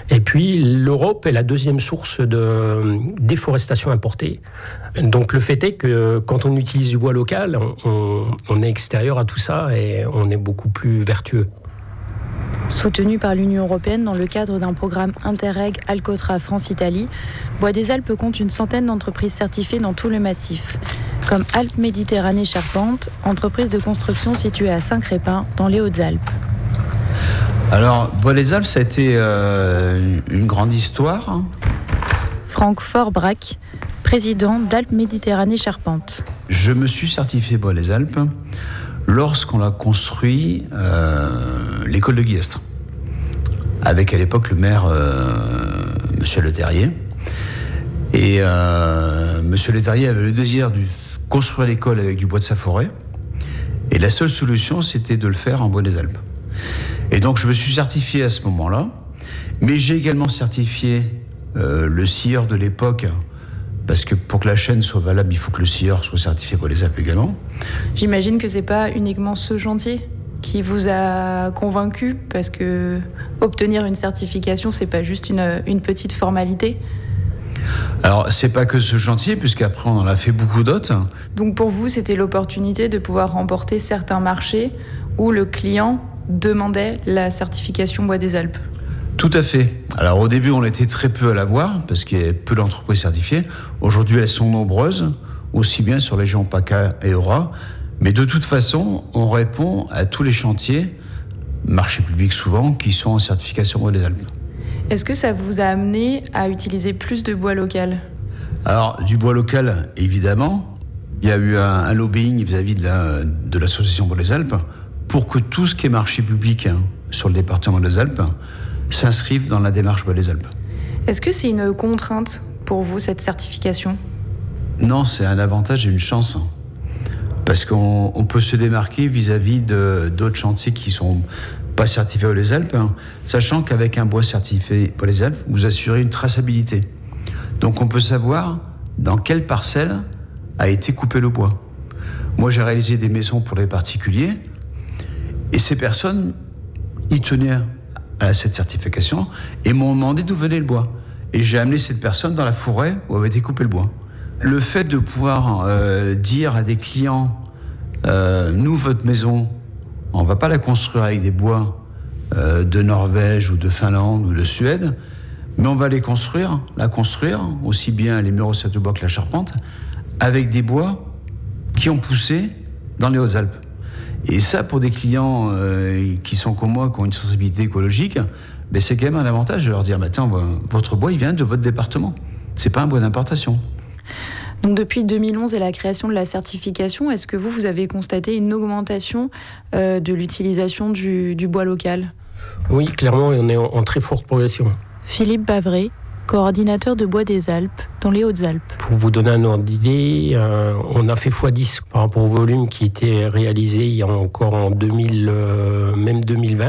Et puis, l'Europe est la deuxième source de déforestation importée. Donc, le fait est que quand on utilise du bois local, on est extérieur à tout ça et on est beaucoup plus vertueux. Soutenu par l'Union européenne dans le cadre d'un programme Interreg Alcotra France-Italie, Bois des Alpes compte une centaine d'entreprises certifiées dans tout le massif, comme Alpes Méditerranée Charpente, entreprise de construction située à Saint-Crépin, dans les Hautes-Alpes. Alors, Bois des Alpes, ça a été une grande histoire. Franck Forbrac, président d'Alpes Méditerranée Charpente. Je me suis certifié Bois des Alpes lorsqu'on a construit l'école de Guillestre, avec à l'époque le maire Monsieur Le Terrier. Et Monsieur Le Terrier avait le désir de construire l'école avec du bois de sa forêt. Et la seule solution, c'était de le faire en Bois des Alpes. Et donc je me suis certifié à ce moment-là, mais j'ai également certifié le scieur de l'époque, parce que pour que la chaîne soit valable, il faut que le scieur soit certifié Bois des Alpes également. J'imagine que c'est pas uniquement ce chantier qui vous a convaincu, parce que obtenir une certification, c'est pas juste une petite formalité. Alors, c'est pas que ce chantier, puisqu'après on en a fait beaucoup d'autres. Donc pour vous, c'était l'opportunité de pouvoir remporter certains marchés où le client demandait la certification Bois des Alpes. Tout à fait. Alors au début, on était très peu à l'avoir, parce qu'il y avait peu d'entreprises certifiées. Aujourd'hui, elles sont nombreuses, aussi bien sur les régions PACA et Aura. Mais de toute façon, on répond à tous les chantiers, marchés publics souvent, qui sont en certification Bois des Alpes. Est-ce que ça vous a amené à utiliser plus de bois local ? Alors, du bois local, évidemment. Il y a eu un lobbying vis-à-vis de l'association Bois des Alpes pour que tout ce qui est marché public sur le département des Alpes s'inscrivent dans la démarche Bois des Alpes. Est-ce que c'est une contrainte pour vous, cette certification ? Non, c'est un avantage et une chance. Parce qu'on peut se démarquer vis-à-vis d'autres chantiers qui ne sont pas certifiés Bois des Alpes, sachant qu'avec un bois certifié Bois des Alpes, vous assurez une traçabilité. Donc on peut savoir dans quelle parcelle a été coupé le bois. Moi, j'ai réalisé des maisons pour les particuliers, et ces personnes y tenaient à cette certification et m'ont demandé d'où venait le bois. Et j'ai amené cette personne dans la forêt où avait été coupé le bois. Le fait de pouvoir dire à des clients nous, votre maison, on ne va pas la construire avec des bois de Norvège ou de Finlande ou de Suède, mais on va la construire, aussi bien les murs de bois que la charpente, avec des bois qui ont poussé dans les Hautes-Alpes. Et ça, pour des clients qui sont comme moi, qui ont une sensibilité écologique, ben c'est quand même un avantage de leur dire tiens, votre bois, il vient de votre département. C'est pas un bois d'importation. Donc depuis 2011 et la création de la certification, est-ce que vous avez constaté une augmentation de l'utilisation du bois local ? Oui, clairement, on est en très forte progression. Philippe Bavray, coordinateur de Bois des Alpes dans les Hautes-Alpes. Pour vous donner un ordre d'idée, on a fait x10 par rapport au volume qui était réalisé il y a encore en 2020.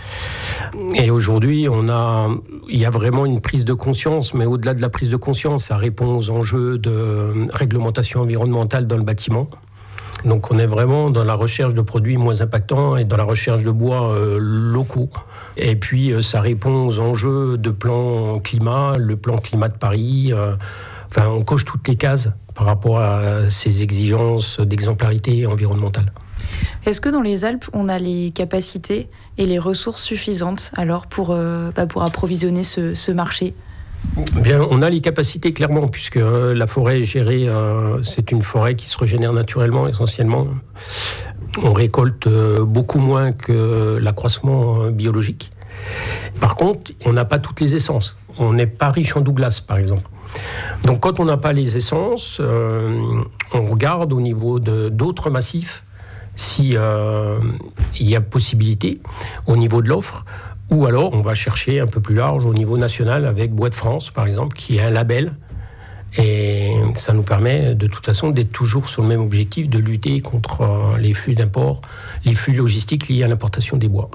Et aujourd'hui, il y a vraiment une prise de conscience, mais au-delà de la prise de conscience, ça répond aux enjeux de réglementation environnementale dans le bâtiment. Donc on est vraiment dans la recherche de produits moins impactants et dans la recherche de bois locaux. Et puis ça répond aux enjeux de plan climat, le plan climat de Paris. Enfin, on coche toutes les cases par rapport à ces exigences d'exemplarité environnementale. Est-ce que dans les Alpes, on a les capacités et les ressources suffisantes alors pour approvisionner ce marché ? Bien, on a les capacités clairement, puisque la forêt est gérée, c'est une forêt qui se régénère naturellement essentiellement. On récolte beaucoup moins que l'accroissement biologique. Par contre, on n'a pas toutes les essences. On n'est pas riche en Douglas, par exemple. Donc quand on n'a pas les essences, on regarde au niveau d'autres massifs si il y a possibilité au niveau de l'offre. Ou alors, on va chercher un peu plus large au niveau national avec Bois de France, par exemple, qui est un label. Et ça nous permet, de toute façon, d'être toujours sur le même objectif, de lutter contre les flux d'import, les flux logistiques liés à l'importation des bois.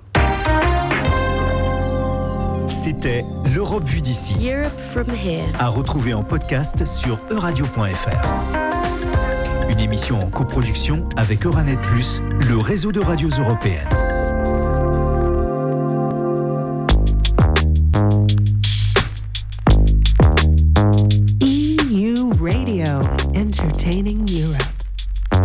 C'était l'Europe vue d'ici. Europe from here. À retrouver en podcast sur euradio.fr. Une émission en coproduction avec Euranet+, le réseau de radios européennes. Entertaining Europe.